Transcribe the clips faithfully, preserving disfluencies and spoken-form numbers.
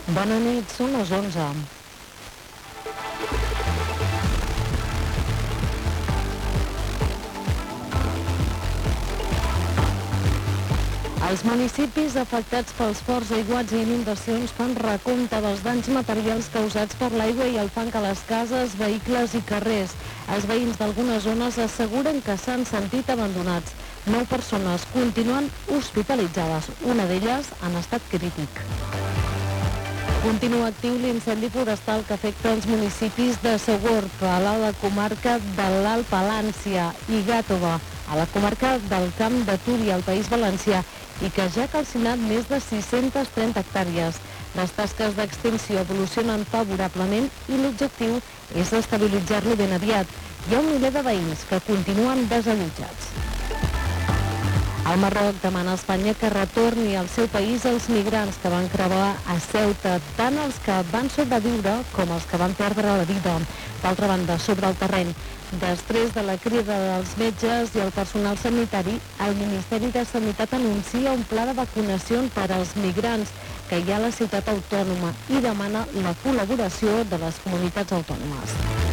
Bona nit, són les onze. Els municipis afectats pels forts aiguats i inundacions fan recompte dels danys materials causats per l'aigua i el fang a les cases, vehicles i carrers. Els veïns d'algunes zones asseguren que s'han sentit abandonats. Nou persones continuen hospitalitzades, una d'elles en estat crític. Continua actiu l'incendi forestal que afecta els municipis de Sogorb, a la comarca de l'Alt Palància, i Gàtova, a la comarca del Camp de Túria, al País Valencià, i que ja ha calcinat més de sis-centes trenta hectàrees. Les tasques d'extinció evolucionen favorablement i l'objectiu és estabilitzar-lo ben aviat. Hi ha un miler de veïns que continuen desallotjats. El Marroc demana a Espanya que retorni al seu país els migrants que van creuar a Ceuta, tant els que van sobreviure com els que van perdre la vida. D'altra banda, sobre el terreny, després de la crida dels metges i el personal sanitari, el Ministeri de Sanitat anuncia un pla de vacunació per als migrants que hi ha a la ciutat autònoma i demana la col·laboració de les comunitats autònomes.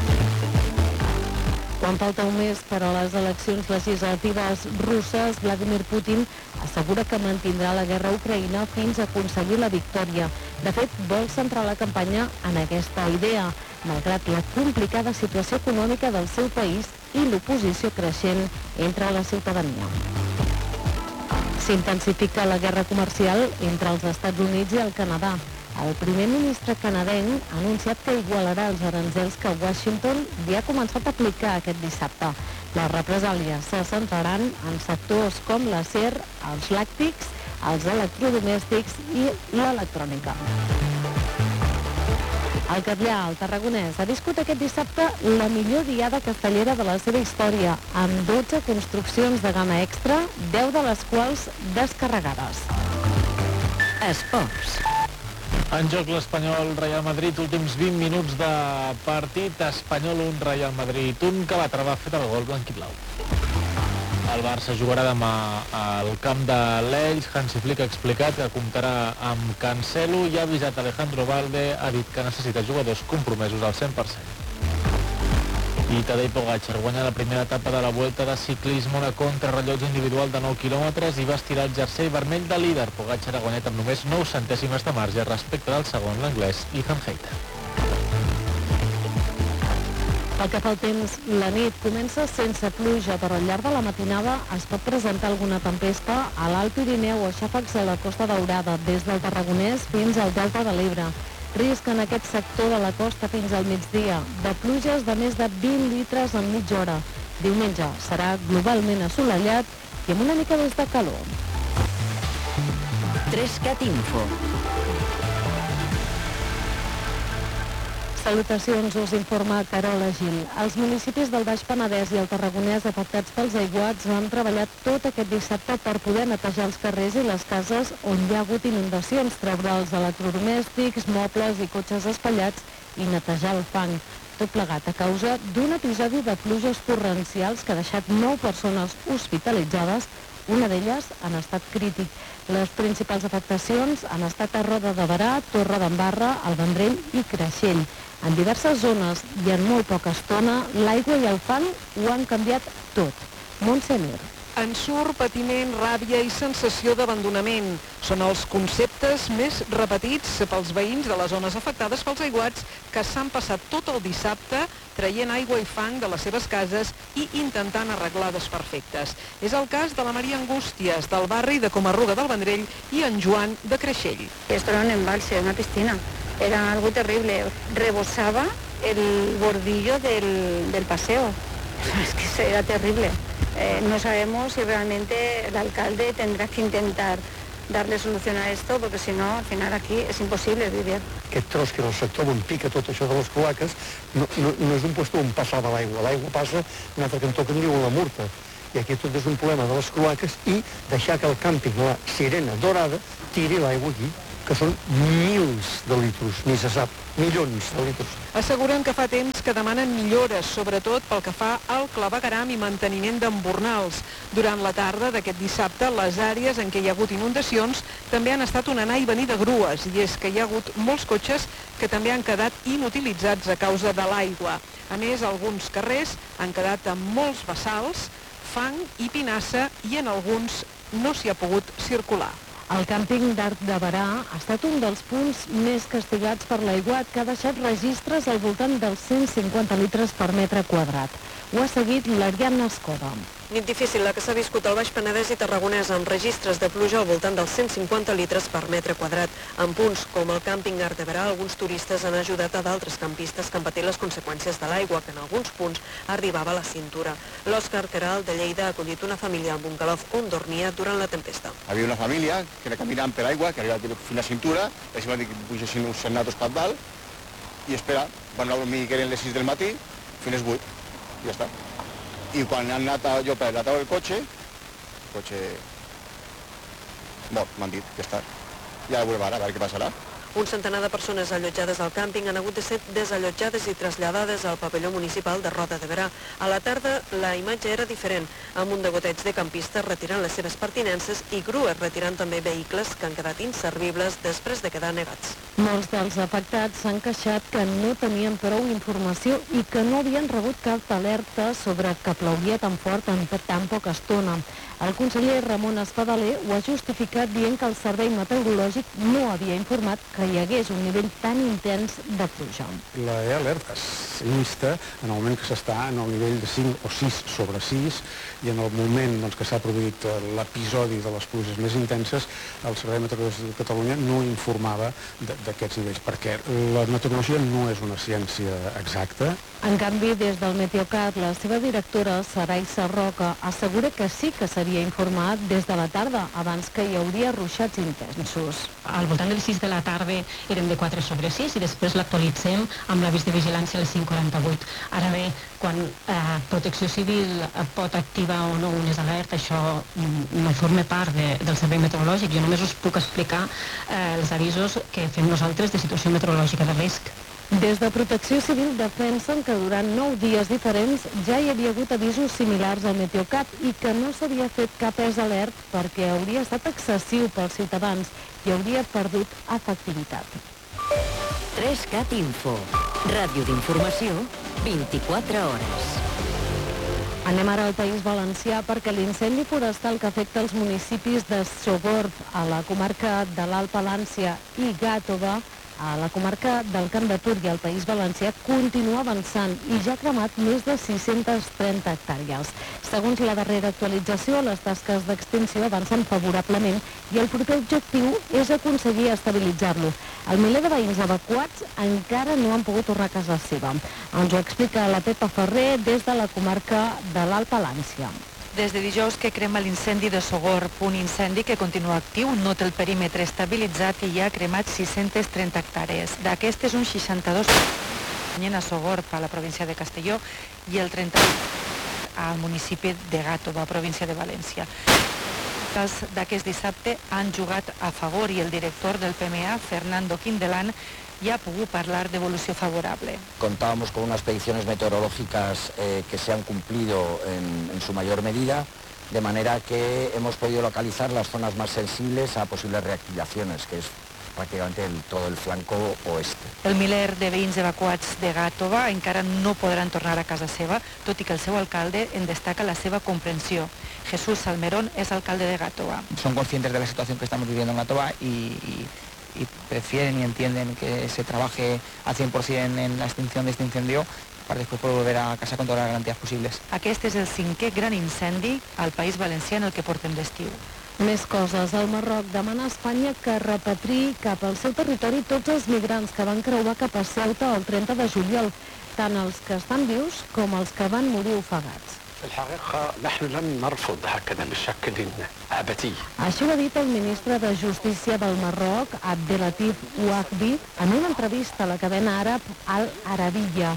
Quan falta un mes per a les eleccions legislatives russes, Vladimir Putin assegura que mantindrà la guerra a Ucraïna fins a aconseguir la victòria. De fet, vol centrar la campanya en aquesta idea, malgrat la complicada situació econòmica del seu país i l'oposició creixent entre la ciutadania. S'intensifica la guerra comercial entre els Estats Units i el Canadà. El primer ministre canadenc ha anunciat que igualarà els aranzels que Washington ja ha començat a aplicar aquest dissabte. Les represàlies se centraran en sectors com l'acer, els làctics, els electrodomèstics i l'electrònica. El Catllar, el tarragonès, ha viscut aquest dissabte la millor diada castellera de la seva història, amb dotze construccions de gamma extra, deu de les quals descarregades. Esports. En joc l'Espanyol Real Madrid, últims vint minuts de partit, Espanyol un, Real Madrid un, que l'altre va fet el gol blanquiblau. El Barça jugarà demà al camp de l'Elx. Hansi Flick ha explicat que comptarà amb Cancelo i ha avisat Alejandro Valde, ha dit que necessita jugadors compromesos al cent per cent. I Tadej Pogačar guanya la primera etapa de la Vuelta de ciclisme, una contrarrellotge individual de nou quilòmetres i va estirar el jersei vermell de líder. Pogačar ha guanyat amb només nou centèsimes de marge respecte del segon, l'anglès Ethan Hayter. Pel que fa al temps, la nit comença sense pluja, però al llarg de la matinada es pot presentar alguna tempesta a l'Alt Pirineu o xàfecs a la Costa Daurada, des del Tarragonès fins al Delta de l'Ebre. Risc en aquest sector de la costa fins al migdia, de pluges de més de vint litres en mitja hora. Diumenge serà globalment assolellat i amb una mica més de calor. Trescat Info. Salutacions, us informa Carola Gil. Els municipis del Baix Penedès i el Tarragonès afectats pels aiguats han treballat tot aquest dissabte per poder netejar els carrers i les cases on hi ha hagut inundacions, treure els electrodomèstics, mobles i cotxes espatllats i netejar el fang. Tot plegat a causa d'un episodi de pluges torrencials que ha deixat nou persones hospitalitzades, una d'elles en estat crític. Les principals afectacions han estat a Roda de Berà, Torre d'Embarra, el Vendrell i Creixell. En diverses zones i en molt poca estona, l'aigua i el fang ho han canviat tot. Montse Mir. En surt patiment, ràbia i sensació d'abandonament. Són els conceptes més repetits pels veïns de les zones afectades pels aiguats que s'han passat tot el dissabte traient aigua i fang de les seves cases i intentant arreglar desperfectes. És el cas de la Maria Angústies, del barri de Comarruga del Vendrell, i en Joan, de Creixell. Esto era un embalse, una piscina. Era algo terrible. Rebosaba el bordillo del, del paseo. Es que era terrible. Eh, no sabemos si realmente el alcalde tendrá que intentar darle solución a esto, porque si no, al final aquí es imposible vivir. Aquest tros que en el sector on pica tot això de les cloaques no, no, no és un lloc on passava l'aigua. L'aigua passa en un altre cantó que en diu la Murta. I aquí tot és un problema de les cloaques i deixar que el càmping, la Sirena Dorada, tiri l'aigua aquí. que són mils de litros, ni se sap, milions de litros. Asseguren que fa temps que demanen millores, sobretot pel que fa al clavegueram i manteniment d'embornals. Durant la tarda d'aquest dissabte, les àrees en què hi ha hagut inundacions també han estat un anar i venir de grues, i és que hi ha hagut molts cotxes que també han quedat inutilitzats a causa de l'aigua. A més, alguns carrers han quedat amb molts bassals, fang i pinassa, i en alguns no s'hi ha pogut circular. El càmping d'Arc de Berà ha estat un dels punts més castigats per l'aiguat, que ha deixat registres al voltant dels cent cinquanta litres per metre quadrat. Ho ha seguit l'Ariadna Escoda. Nit difícil la que s'ha viscut al Baix Penedès i Tarragonès, amb registres de pluja al voltant dels cent cinquanta litres per metre quadrat. En punts com el càmping Arc de Berà, alguns turistes han ajudat a d'altres campistes que han patit les conseqüències de l'aigua, que en alguns punts arribava a la cintura. L'Òscar Queralt de Lleida ha acollit una família al Bungalov on dormia durant la tempesta. Havia una família que era caminant per aigua, que arribava fins a la cintura, ells van dir que pugessin uns natos cap dalt, i espera, van anar a dormir que eren les sis del matí, fins les vuit, i ja està. I quan han anat a, jo per la taula del cotxe, el cotxe mort, m'han dit, ja està. Ja ho veurem ara, a veure què passarà. Un centenar de persones allotjades al càmping han hagut de ser desallotjades i traslladades al pavelló municipal de Roda de Berà. A la tarda la imatge era diferent, amb un degoteig de campistes retirant les seves pertinences i grues retirant també vehicles que han quedat inservibles després de quedar negats. Molts dels afectats s'han queixat que no tenien prou informació i que no havien rebut cap alerta sobre que plouria tan fort en tan poca estona. El conseller Ramon Espadaler ho ha justificat dient que el Servei Meteorològic no havia informat que hi hagués un nivell tan intens de pluja. La alerta s'insta en el moment que s'està en el nivell de cinc o sis sobre sis, i en el moment doncs, que s'ha produït l'episodi de les pluges més intenses, el Servei Meteorològic de Catalunya no informava d'aquests nivells, perquè la meteorologia no és una ciència exacta. En canvi, des del Meteocat, la seva directora, Sarai Sarroca, assegura que sí que s'havia informat des de la tarda, abans que hi hauria ruixats intensos. Al voltant de les sis de la tarda érem de quatre sobre sis i després l'actualitzem amb l'avís de vigilància a les cinc quaranta-vuit. Ara bé, quan eh, Protecció Civil pot activar o no unes alertes, això no forma part de, del Servei Meteorològic. Jo només us puc explicar eh, els avisos que fem nosaltres de situació meteorològica de risc. Des de Protecció Civil defensen que durant nou dies diferents ja hi havia hagut avisos similars al Meteocat i que no s'havia fet cap es alert perquè hauria estat excessiu pels ciutadans i hauria perdut efectivitat. tres cat Info, ràdio d'informació, vint-i-quatre hores. Anem ara al País Valencià perquè l'incendi forestal que afecta els municipis de Sogorb, a la comarca de l'Alt Palància, i Gàtova, a la comarca del Camp de Túria, al País Valencià, continua avançant i ja ha cremat més de sis-centes trenta hectàrees. Segons la darrera actualització, les tasques d'extinció avancen favorablement i el proper objectiu és aconseguir estabilitzar-lo. El miler de veïns evacuats encara no han pogut tornar a casa seva. Ens ho explica la Pepa Ferrer des de la comarca de l'Alt Palància. Des de dijous que crema l'incendi de Sogorb, un incendi que continua actiu, no té el perímetre estabilitzat i ja ha cremat sis-centes trenta hectàrees. D'aquestes, un seixanta-dos per cent a Sogorb, a la província de Castelló, i el trenta-vuit per cent al municipi de Gàtova, província de València. Els d'aquest dissabte han jugat a favor i el director del P M A, Fernando Quindelán, ya pudo hablar de evolución favorable. Contábamos con unas predicciones meteorológicas eh, que se han cumplido en, en su mayor medida, de manera que hemos podido localizar las zonas más sensibles a posibles reactivaciones, que es prácticamente el, todo el flanco oeste. El miler de veïns evacuats de Gàtova encara no podran tornar a casa seva, tot i que el seu alcalde en destaca la seva comprensió. Jesús Salmerón es alcalde de Gàtova. Son conscientes de la situación que estamos viviendo en Gàtova y, y y prefieren y entienden que se trabaje al cien por cien en la extinción de este incendio para después poder volver a casa con todas las garantías posibles. Aquest és el cinquè gran incendi al País Valencià en el que portem d'estiu. Més coses. El Marroc demana a Espanya que repatriï cap al seu territori tots els migrants que van creuar cap a Ceuta el trenta de juliol, tant els que estan vius com els que van morir ofegats. Això ho ha dit el ministre de Justícia del Marroc, Abdelatif Ouahbi, en una entrevista a la cadena àrab Al Arabiya.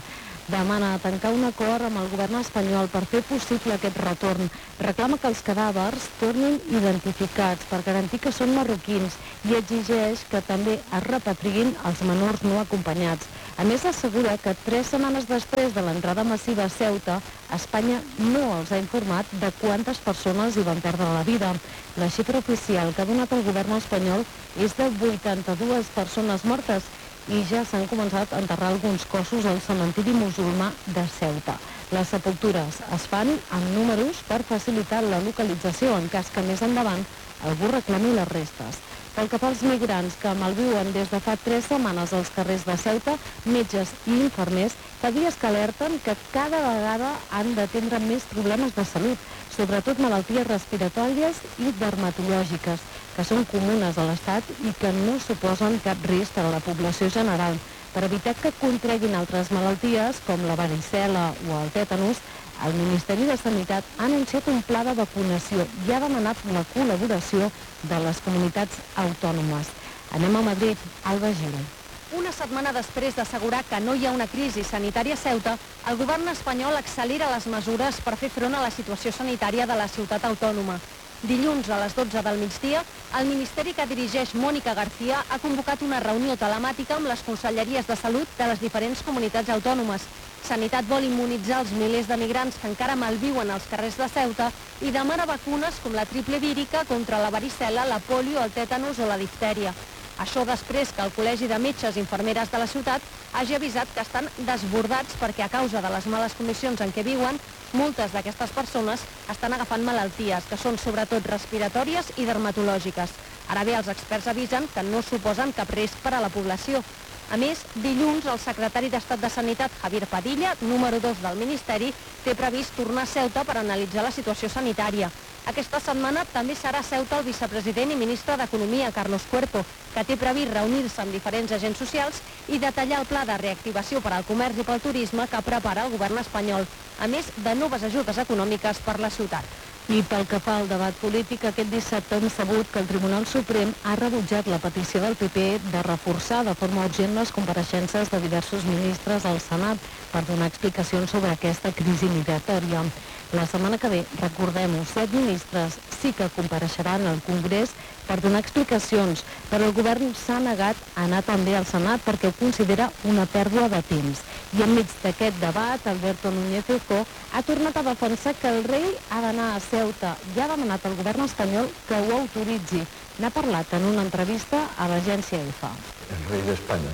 demana tancar un acord amb el govern espanyol per fer possible aquest retorn. Reclama que els cadàvers tornin identificats per garantir que són marroquins i exigeix que també es repatriïn els menors no acompanyats. A més, assegura que tres setmanes després de l'entrada massiva a Ceuta, Espanya no els ha informat de quantes persones hi van perdre la vida. La xifra oficial que ha donat el govern espanyol és de vuitanta-dues persones mortes i ja s'han començat a enterrar alguns cossos al cementiri musulmà de Ceuta. Les sepultures es fan amb números per facilitar la localització en cas que més endavant algú reclami les restes. Pel que fa als migrants que malviuen des de fa tres setmanes als carrers de Ceuta, metges i infermers fa dies que alerten que cada vegada han d'atendre més problemes de salut, sobretot malalties respiratòries i dermatològiques, que són comunes a l'Estat i que no suposen cap risc a la població general. Per evitar que contreguin altres malalties, com la varicel·la o el tètanus, el Ministeri de Sanitat ha anunciat un pla de vacunació i ha demanat la col·laboració de les comunitats autònomes. Anem a Madrid, Alba Gil. Una setmana després d'assegurar que no hi ha una crisi sanitària a Ceuta, el govern espanyol accelera les mesures per fer front a la situació sanitària de la ciutat autònoma. Dilluns a les dotze del migdia, el ministeri que dirigeix Mònica García ha convocat una reunió telemàtica amb les conselleries de salut de les diferents comunitats autònomes. Sanitat vol immunitzar els milers de migrants que encara malviuen als carrers de Ceuta i demana vacunes com la triple vírica contra la varicel·la, la polio, el tètanus o la diftèria. Això després que el Col·legi de Metges i Infermeres de la ciutat hagi avisat que estan desbordats perquè a causa de les males condicions en què viuen, moltes d'aquestes persones estan agafant malalties que són sobretot respiratòries i dermatològiques. Ara bé, els experts avisen que no suposen cap risc per a la població. A més, dilluns el secretari d'Estat de Sanitat, Javier Padilla, número dos del Ministeri, té previst tornar a Ceuta per analitzar la situació sanitària. Aquesta setmana també serà a Ceuta el vicepresident i ministre d'Economia, Carlos Cuerpo, que té previst reunir-se amb diferents agents socials i detallar el pla de reactivació per al comerç i pel turisme que prepara el govern espanyol, a més de noves ajudes econòmiques per la ciutat. I pel que fa al debat polític, aquest dissabte hem sabut que el Tribunal Suprem ha rebutjat la petició del P P de reforçar de forma urgent les compareixences de diversos ministres al Senat per donar explicacions sobre aquesta crisi migratòria. La setmana que ve, recordem-ho, set ministres sí que compareixeran al Congrés per donar explicacions, però el govern s'ha negat a anar també al Senat perquè ho considera una pèrdua de temps. I enmig d'aquest debat, Alberto Núñez Feijóo ha tornat a defensar que el rei ha d'anar a Ceuta i ha demanat al govern espanyol que ho autoritzi. N'ha parlat en una entrevista a l'agència EFA. El rei d'Espanya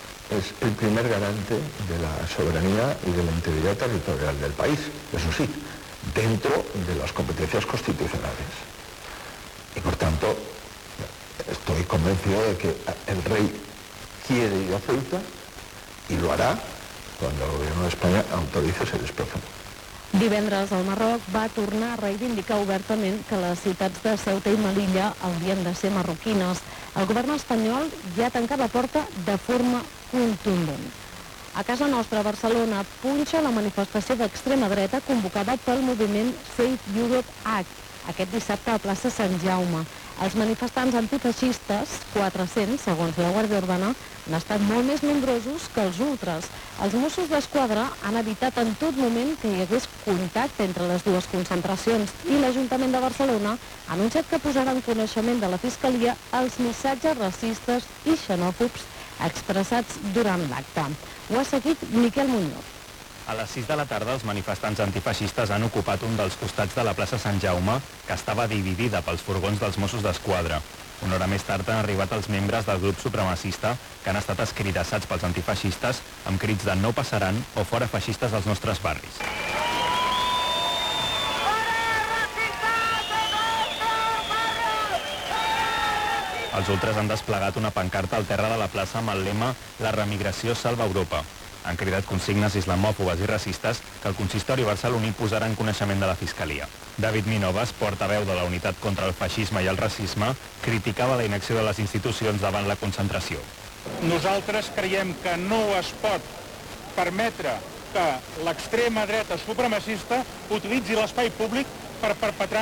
es el primer garante de la soberanía y de la integridad territorial del país, eso sí, dentro de las competencias constitucionales. Y por tanto, estoy convencido de que el rey quiere ir a Ceuta y lo hará cuando el gobierno de España autorice ese desplazamiento. Divendres, el Marroc va tornar a reivindicar obertament que les ciutats de Ceuta i Melilla haurien de ser marroquines. El govern espanyol ja ha tancat la porta de forma contundent. A casa nostra, a Barcelona, punxa la manifestació d'extrema dreta convocada pel moviment Save Europe Act, aquest dissabte a plaça Sant Jaume. Els manifestants antifeixistes, quatre-cents, segons la Guàrdia Urbana, han estat molt més nombrosos que els ultres. Els Mossos d'Esquadra han evitat en tot moment que hi hagués contacte entre les dues concentracions i l'Ajuntament de Barcelona ha anunciat que posarà en coneixement de la Fiscalia els missatges racistes i xenòfobs expressats durant l'acte. Ho ha seguit Miquel Muñoz. A les sis de la tarda, els manifestants antifeixistes han ocupat un dels costats de la plaça Sant Jaume, que estava dividida pels furgons dels Mossos d'Esquadra. Una hora més tard han arribat els membres del grup supremacista, que han estat escridassats pels antifeixistes amb crits de no passaran o fora feixistes als nostres barris. Els ultres han desplegat una pancarta al terra de la plaça amb el lema «La remigració salva Europa». Han cridat consignes islamòfobes i racistes que el consistori barceloní posarà en coneixement de la Fiscalia. David Minovas, portaveu de la Unitat contra el Feixisme i el Racisme, criticava la inacció de les institucions davant la concentració. Nosaltres creiem que no es pot permetre que l'extrema dreta supremacista utilitzi l'espai públic per perpetrar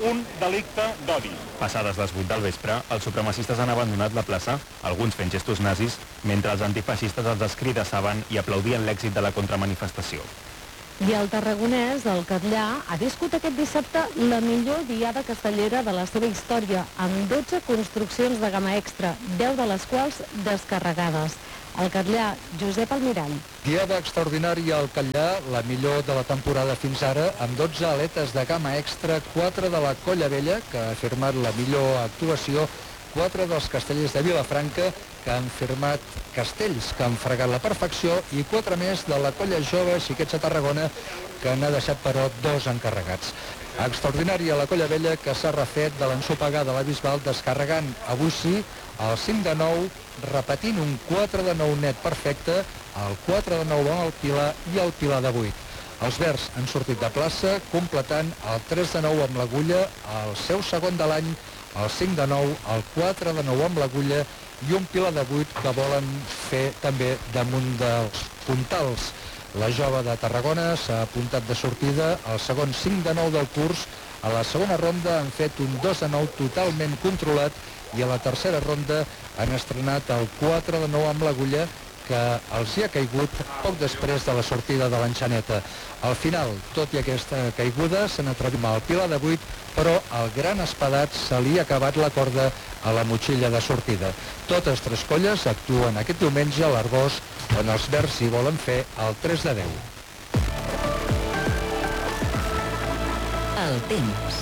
un delicte d'odi. Passades les vuit del vespre, els supremacistes han abandonat la plaça, alguns fent gestos nazis, mentre els antifeixistes els escridassaven i aplaudien l'èxit de la contramanifestació. I el tarragonès, el Catllà, ha viscut aquest dissabte la millor diada castellera de la seva història, amb dotze construccions de gamma extra, deu de les quals descarregades. El Catllà, Josep Almirall. Diada extraordinària al Catllà, la millor de la temporada fins ara, amb dotze aletes de gamma extra, quatre de la Colla Vella, que ha firmat la millor actuació, quatre dels castellers de Vilafranca, que han firmat castells que han fregat la perfecció, i quatre més de la Colla Jove, Xiquets de Tarragona, que n'ha deixat, però, dos encarregats. Extraordinària la Colla Vella, que s'ha refet de l'ensopegar de la Bisbal, descarregant, avui sí, el cinc de nou, repetint un quatre de nou net perfecte, el quatre de nou amb el Pilar i el Pilar de vuit. Els verds han sortit de plaça, completant el tres de nou amb l'Agulla, el seu segon de l'any, el cinc de nou, el quatre de nou amb l'Agulla i un Pilar de vuit que volen fer també damunt dels puntals. La Jove de Tarragona s'ha apuntat de sortida al segon cinc de nou del curs. A la segona ronda han fet un dos de nou totalment controlat i a la tercera ronda han estrenat el quatre de nou amb l'Agulla, que els hi ha caigut poc després de la sortida de l'enxaneta. Al final, tot i aquesta caiguda, s'han atrevit al Pilar de vuit, però al gran espadat se li ha acabat la corda a la motxilla de sortida. Totes tres colles actuen aquest diumenge a l'Arboç, on els verds hi volen fer el tres de deu. El temps.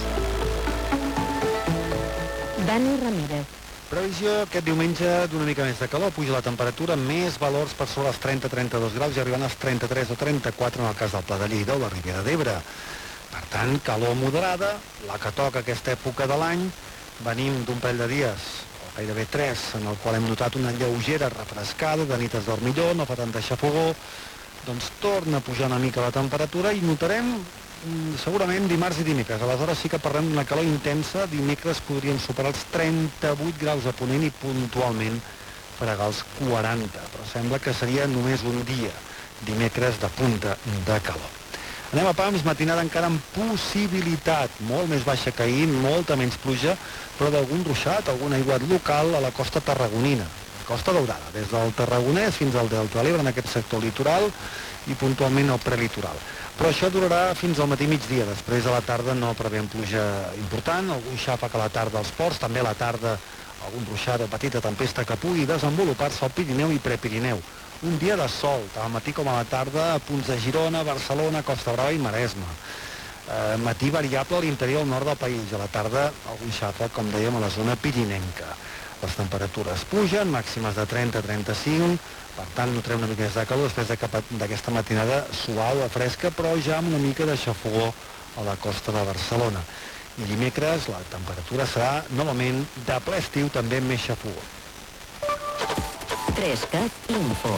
Dani Ramírez. Previsió aquest diumenge d'una mica més de calor, puja la temperatura, més valors per sobre els trenta a trenta-dos graus i arribant als trenta-tres o trenta-quatre en el cas del Pla de Lleida o la Ribera d'Ebre. Per tant, calor moderada, la que toca aquesta època de l'any. Venim d'un parell de dies, o gairebé tres, en el qual hem notat una lleugera refrescada, de nit es dorm millor, no fa tanta xafogor, doncs torna a pujar una mica la temperatura i notarem segurament dimarts i dimecres. Aleshores sí que parlem d'una calor intensa. Dimecres podrien superar els trenta-vuit graus a Ponent i puntualment fregar els quaranta, però sembla que seria només un dia, dimecres, de punta de calor. Anem a Pams, matinada encara amb possibilitat, molt més baixa que ahir, molta menys pluja, però d'algun ruixat, algun aiguat local a la costa tarragonina, la costa daurada, des del Tarragonès fins al Delta de l'Ebre, en aquest sector litoral i puntualment al prelitoral. Però això durarà fins al matí migdia. Després a la tarda no prevèiem pluja important, algun xàfec a la tarda als ports, també a la tarda algun ruixat o petita tempesta que pugui desenvolupar-se al Pirineu i Prepirineu. Un dia de sol, tant al matí com a la tarda, a punts de Girona, Barcelona, Costa Brava i Maresme. Eh, matí variable a l'interior al nord del país, a la tarda algun xàfec, com dèiem, a la zona pirinenca. Les temperatures pugen, màximes de trenta a trenta-cinc, per tant notarem una mica més de calor després d'aquesta matinada suau, fresca, però ja amb una mica de xafogor a la costa de Barcelona. I dimecres la temperatura serà novament de ple estiu, també més xafogor. tres cat Info.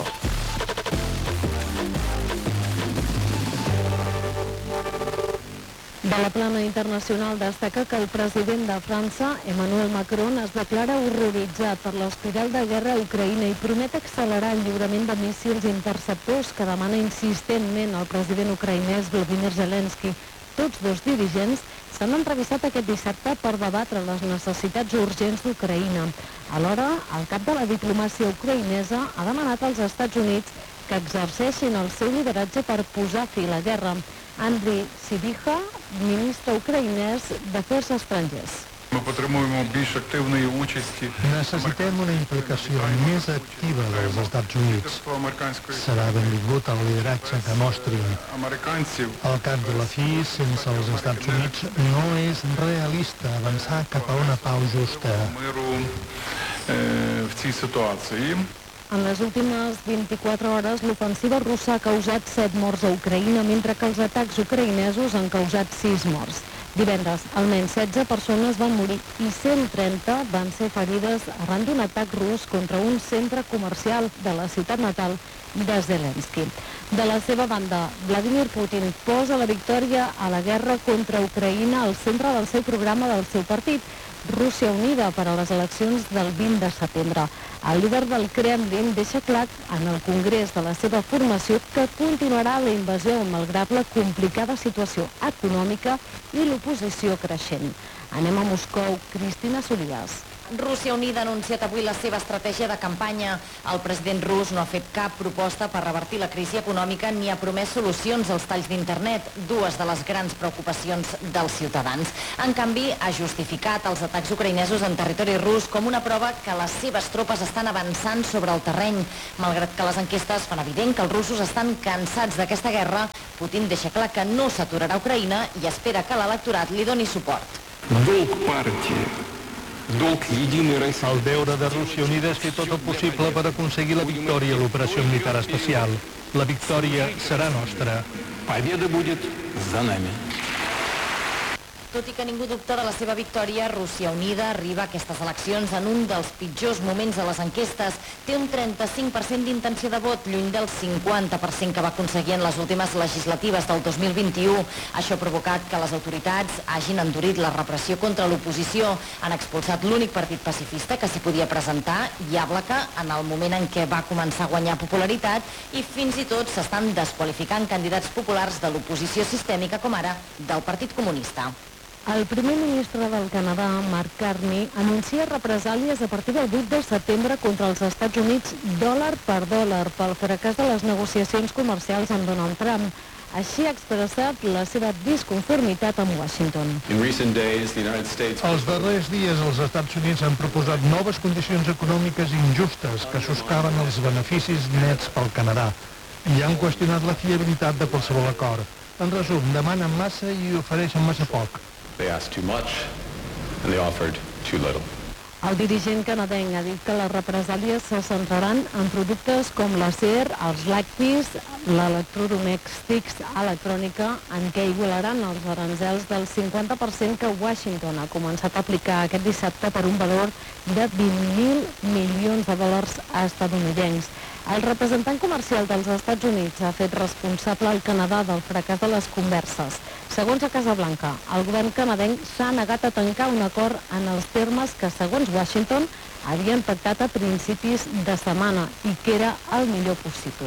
De la plana internacional destaca que el president de França, Emmanuel Macron, es declara horroritzat per l'espiral de guerra a Ucraïna i promet accelerar el lliurament de míssils interceptors que demana insistentment el president ucraïnès Volodymyr Zelensky. Tots dos dirigents s'han entrevistat aquest dissabte per debatre les necessitats urgents d'Ucraïna. Alhora, el cap de la diplomàcia ucraïnesa ha demanat als Estats Units que exerceixin el seu lideratge per posar fi a la guerra. Andriy Sybiha, ministre ucraïnès d'Afers Estrangers. Necessitem una implicació més activa dels Estats Units. Serà benvingut el lideratge que mostrin. Al cap de la fi, sense els Estats Units, no és realista avançar cap a una pau justa. En les últimes vint-i-quatre hores, l'ofensiva russa ha causat set morts a Ucraïna, mentre que els atacs ucraïnesos han causat sis morts. Divendres, almenys setze persones van morir i cent trenta van ser ferides arran d'un atac rus contra un centre comercial de la ciutat natal de Zelensky. De la seva banda, Vladimir Putin posa la victòria a la guerra contra Ucraïna al centre del seu programa del seu partit, Rússia Unida, per a les eleccions del vint de setembre. El líder del Kremlin deixa clar en el congrés de la seva formació que continuarà la invasió malgrat la complicada situació econòmica i l'oposició creixent. Anem a Moscou. Cristina Solias. Rússia Unida ha anunciat avui la seva estratègia de campanya. El president rus no ha fet cap proposta per revertir la crisi econòmica ni ha promès solucions als talls d'internet, dues de les grans preocupacions dels ciutadans. En canvi, ha justificat els atacs ucraïnesos en territori rus com una prova que les seves tropes estan avançant sobre el terreny. Malgrat que les enquestes fan evident que els russos estan cansats d'aquesta guerra, Putin deixa clar que no s'aturarà a Ucraïna i espera que l'electorat li doni suport. El deure de Rússia Unida és fer tot el possible per aconseguir la victòria a l'operació militar especial. La victòria serà nostra. Победа будет за нами. Tot i que ningú dubta de la seva victòria, Rússia Unida arriba a aquestes eleccions en un dels pitjors moments de les enquestes. Té un trenta-cinc per cent d'intenció de vot, lluny del cinquanta per cent que va aconseguir en les últimes legislatives del dos mil vint-i-u. Això ha provocat que les autoritats hagin endurit la repressió contra l'oposició. Han expulsat l'únic partit pacifista que s'hi podia presentar, Yablaka, en el moment en què va començar a guanyar popularitat, i fins i tot s'estan desqualificant candidats populars de l'oposició sistèmica, com ara del Partit Comunista. El primer ministre del Canadà, Mark Carney, anuncia represàlies a partir del vuit de setembre contra els Estats Units dòlar per dòlar pel fracàs de les negociacions comercials amb Donald Trump. Així ha expressat la seva disconformitat amb Washington. Els darrers dies els Estats Units han proposat noves condicions econòmiques injustes que soscaven els beneficis nets pel Canadà i han qüestionat la fiabilitat de qualsevol acord. En resum, demanen massa i ofereixen massa poc. They asked too much and they offered too little. El dirigent canadenc ha dit que les represàlies se centraran en productes com l'acer, els lactis, l'electrodomèstics electrònica, en què igualaran els aranzels del cinquanta per cent que Washington ha començat a aplicar aquest dissabte per un valor de vint mil milions de dòlars estatunidencs. El representant comercial dels Estats Units ha fet responsable al Canadà del fracàs de les converses. Segons a Casa Blanca, el govern canadenc s'ha negat a tancar un acord en els termes que, segons Washington, havien pactat a principis de setmana i que era el millor possible.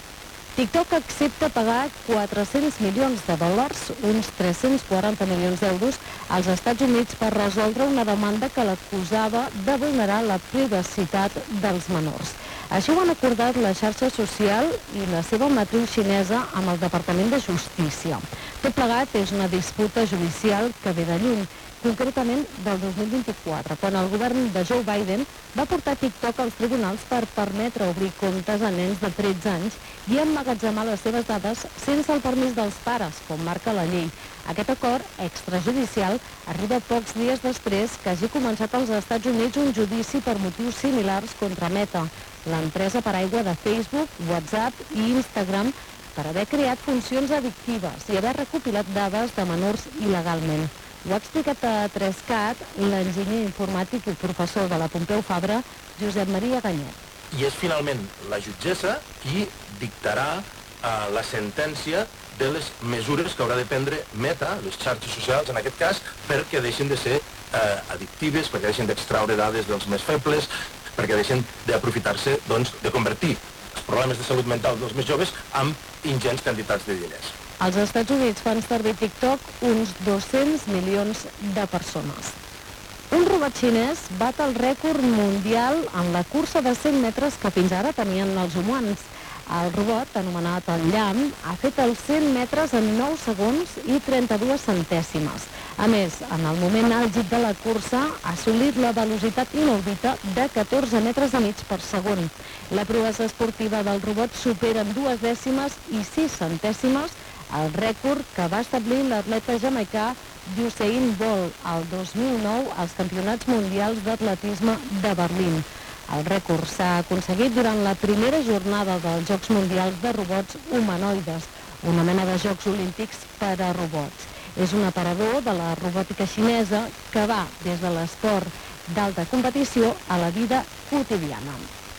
TikTok accepta pagar quatre-cents milions de dòlars, uns tres-cents quaranta milions d'euros, als Estats Units per resoldre una demanda que l'acusava de vulnerar la privacitat dels menors. Així ho han acordat la xarxa social i la seva matriu xinesa amb el Departament de Justícia. Tot plegat és una disputa judicial que ve de lluny, concretament del dos mil vint-i-quatre, quan el govern de Joe Biden va portar TikTok als tribunals per permetre obrir comptes a nens de tretze anys i emmagatzemar les seves dades sense el permís dels pares, com marca la llei. Aquest acord extrajudicial arriba pocs dies després que hagi començat als Estats Units un judici per motius similars contra Meta, l'empresa paraigua de Facebook, WhatsApp i Instagram, per haver creat funcions addictives i haver recopilat dades de menors il·legalment. Ho ha explicat a tres cat l'enginyer informàtic i professor de la Pompeu Fabra, Josep Maria Ganyet. I és finalment la jutgessa qui dictarà eh, la sentència de les mesures que haurà de prendre Meta, les xarxes socials en aquest cas, perquè deixin de ser eh, addictives, perquè deixin d'extraure dades dels més febles, perquè deixin d'aprofitar-se, doncs, de convertir els problemes de salut mental dels més joves amb ingents quantitats de diners. Als Estats Units fan servir TikTok uns dos-cents milions de persones. Un robot xinès bat el rècord mundial en la cursa de cent metres que fins ara tenien els humans. El robot, anomenat el Llamp, ha fet els cent metres en nou segons i trenta-dues centèsimes. A més, en el moment àlgid de la cursa, ha assolit la velocitat inaudita de catorze metres i mig per segon. La proesa esportiva del robot supera en dues dècimes i sis centèsimes el rècord que va establir l'atleta jamaicà Usain Bolt el dos mil nou als Campionats Mundials d'Atletisme de Berlín. El rècord s'ha aconseguit durant la primera jornada dels Jocs Mundials de Robots Humanoides, una mena de Jocs Olímpics per a robots. És un aparador de la robòtica xinesa que va des de l'esport d'alta competició a la vida quotidiana.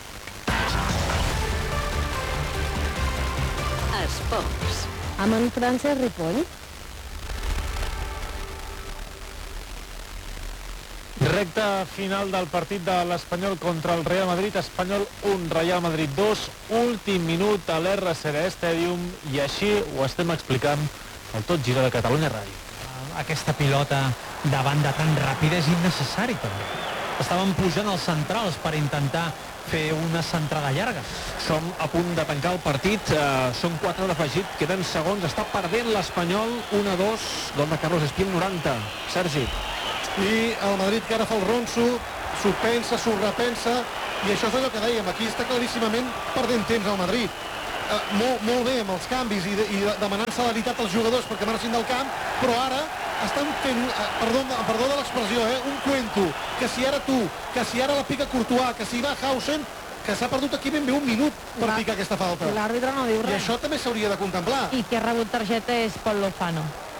Esports. Amb en Francesc Ripoll. Recta final del partit de l'Espanyol contra el Real Madrid. Espanyol un, Real Madrid dos. Últim minut a l'R C D Stadium i així ho estem explicant al Tot Gira de Catalunya Ràdio. Aquesta pilota de banda tan ràpida és innecessari també. Estaven pujant els centrals per intentar fer una centrada llarga. Som a punt de tancar el partit, uh, són quatre d'afegit, queden segons, està perdent l'Espanyol un a dos, gol de Carlos Espín, noranta. Sergi. I el Madrid que ara fa el ronso, s'ho pensa, s'ho repensa, i això és allò que dèiem, aquí està claríssimament perdent temps al Madrid. Uh, molt, molt bé amb els canvis i, de, i de, demanant celeritat als jugadors perquè marxin del camp, però ara estan fent, uh, perdó, perdó de l'expressió, eh, un cuento, que si ara tu, que si ara la pica Courtois, que si va Hausen, que s'ha perdut aquí ben bé un minut per picar aquesta falta. L'àrbitre no diu res. I això també s'hauria de contemplar. I qui ha rebut targeta és Pol Lozano.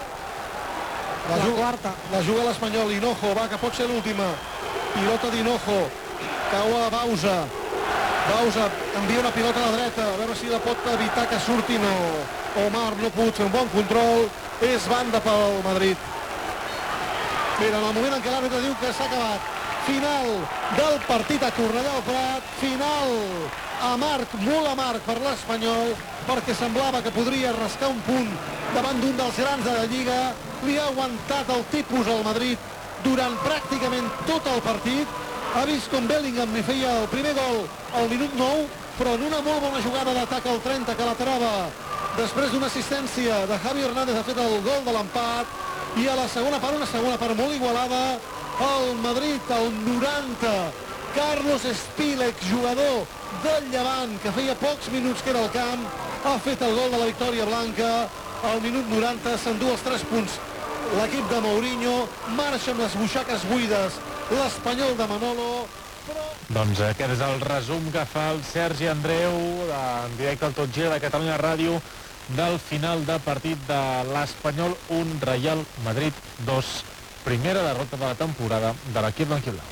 La, la quarta. La juga l'Espanyol, Hinojo, va, que pot ser l'última. Pilota d'Hinojo, cau a Bausa. Bausa envia una pilota a la dreta, a veure si la pot evitar que surti, no. Omar no pot fer un bon control, és banda pel Madrid. Mira, en el moment en què l'àrbitre diu que s'ha acabat. Final del partit a Cornellà al Prat, final amarg, molt amarg per l'Espanyol, perquè semblava que podria rascar un punt davant d'un dels grans de la Lliga. Li ha aguantat el tipus al Madrid durant pràcticament tot el partit. Ha vist com Bellingham li feia el primer gol al minut nou, però en una molt bona jugada d'atac al trenta que laterava després d'una assistència de Javi Hernández ha fet el gol de l'empat, i a la segona part, una segona part molt igualada, el Madrid al noranta, Carlos Espílec, jugador del Llevant, que feia pocs minuts que era al camp, ha fet el gol de la victòria blanca. Al minut noranta s'endú els tres punts l'equip de Mourinho, marxa amb les butxaques buides l'Espanyol de Manolo. Però... Doncs aquest és el resum que fa el Sergi Andreu en directe al Tot Gira de Catalunya Ràdio del final de partit de l'Espanyol un, Real Madrid dos. Primera derrota de la temporada de l'equip blanquiblau.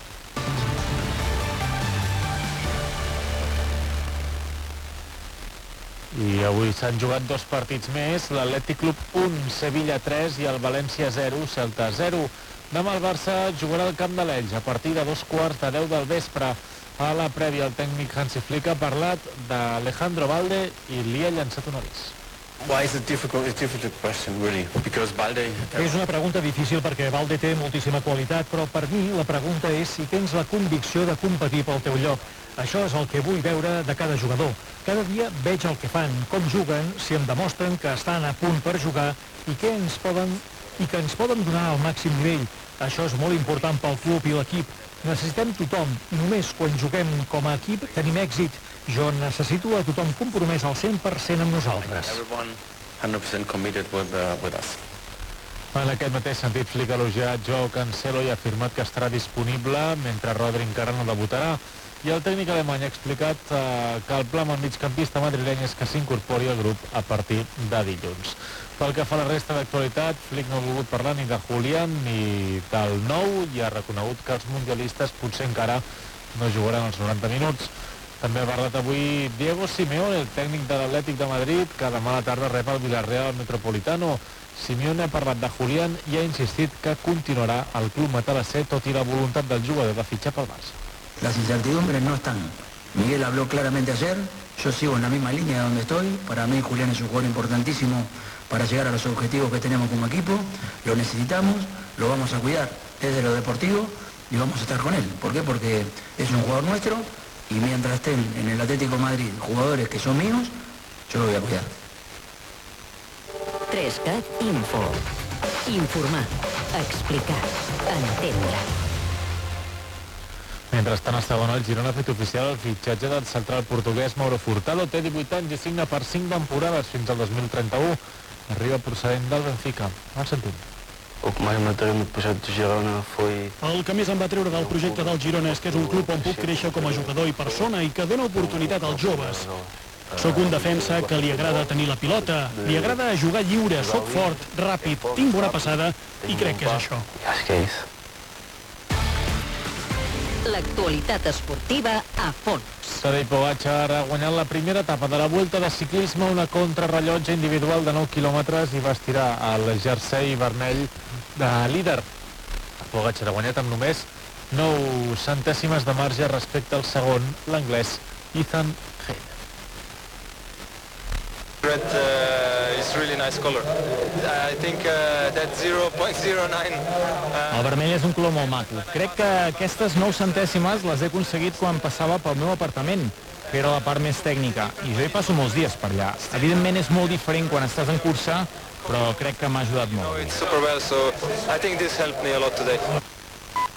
I avui s'han jugat dos partits més, l'Atlètic Club un, Sevilla tres i el València zero, Celta zero. Demà el Barça jugarà al Camp de l'Elx a partir de dos quarts de deu del vespre. A la prèvia el tècnic Hansi Flick ha parlat d'Alejandro Balde i li ha llançat un avís. Why is it difficult? It's a difficult question, really, because Balde... És una pregunta difícil perquè Balde té moltíssima qualitat, però per mi la pregunta és si tens la convicció de competir pel teu lloc. Això és el que vull veure de cada jugador. Cada dia veig el que fan, com juguen, si em demostren que estan a punt per jugar i que ens poden, i que ens poden donar al màxim nivell. Això és molt important pel club i l'equip. Necessitem tothom. Només quan juguem com a equip tenim èxit. Jo necessito a tothom compromès al cent per cent amb nosaltres. Everyone one hundred percent committed with, uh, with us. En aquest mateix sentit, Flick ha elogiat Joao Cancelo i ha afirmat que estarà disponible mentre Rodri encara no debutarà. I el tècnic alemany ha explicat eh, que el pla amb el migcampista madrileny és que s'incorpori al grup a partir de dilluns. Pel que fa a la resta d'actualitat, Flick no ha volgut parlar ni de Julián ni del nou i ha reconegut que els mundialistes potser encara no jugaran els noranta minuts. També ha parlat avui Diego Simeone, el tècnic de l'Atlètic de Madrid, que demà a la tarda rep el Villarreal Metropolitano. Simeone ha parlat de Julián i ha insistit que continuarà al club matalasser, tot i la voluntat del jugador de fitxar pel Barça. Las incertidumbres no están. Miguel habló claramente ayer, yo sigo en la misma línea donde estoy. Para mí Julián es un jugador importantísimo para llegar a los objetivos que tenemos como equipo. Lo necesitamos, lo vamos a cuidar desde lo deportivo y vamos a estar con él. ¿Por qué? Porque es un jugador nuestro y mientras estén en el Atlético de Madrid jugadores que son míos, yo lo voy a cuidar. tres cat Info. Informar, explicar, entendre. Mentrestant, a segona, el Girona ha fet oficial el fitxatge del central portuguès Mauro Furtado. Té divuit anys i signa per cinc temporades fins al dos mil trenta-u. Arriba procedent del Benfica. El sentim. O que mais me atraiu no projecte de Girona foi... El que més em va treure del projecte del Girona és que és un club on puc créixer com a jugador i persona i que dona oportunitat als joves. Soc un defensa que li agrada tenir la pilota, li agrada jugar lliure, soc fort, ràpid, tinc bona passada i crec que és això. Acho que é isso. L'actualitat esportiva a fons. Tadej Pogačar ha guanyat la primera etapa de la Vuelta de Ciclisme, una contrarrellotge individual de nou quilòmetres i va estirar el jersei vermell de líder. Pogačar ha guanyat amb només nou centèsimes de marge respecte al segon, l'anglès Ethan Hain. Red uh, is really nice color. I think uh, that zero point zero nine... Uh... El vermell és un color molt maco. Crec que aquestes nou centèsimes les he aconseguit quan passava pel meu apartament, que era la part més tècnica, i jo hi passo molts dies per allà. Evidentment és molt diferent quan estàs en cursa, però crec que m'ha ajudat molt. It's super well, so I think this helped me a lot today.